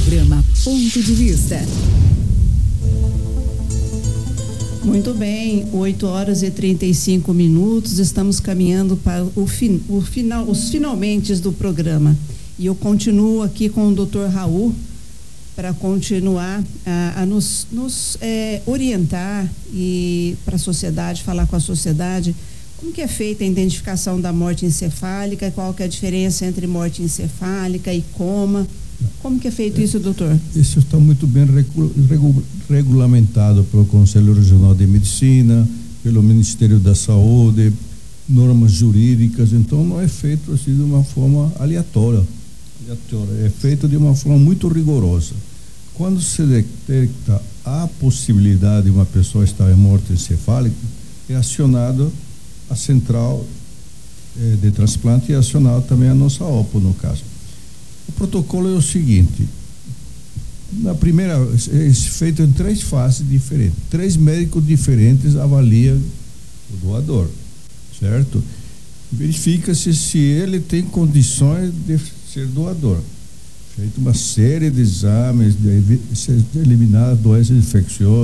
Programa Ponto de Vista. Muito bem, 8h35, estamos caminhando para os finalmente do programa. E eu continuo aqui com o Dr. Raul para continuar a nos orientar e para a sociedade, falar com a sociedade como que é feita a identificação da morte encefálica, qual que é a diferença entre morte encefálica e coma. Como que é feito isso, doutor? Isso está muito bem regulamentado pelo Conselho Regional de Medicina, pelo Ministério da Saúde, normas jurídicas, então não é feito assim de uma forma aleatória, é feito de uma forma muito rigorosa. Quando se detecta a possibilidade de uma pessoa estar em morte encefálica, é acionado a central de transplante e acionado também a nossa OPO, no caso. O protocolo é o seguinte: na primeira, é feito em 3 fases diferentes. 3 médicos diferentes avaliam o doador, certo? Verifica-se se ele tem condições de ser doador. Feito uma série de exames, de eliminar doenças infecciosas,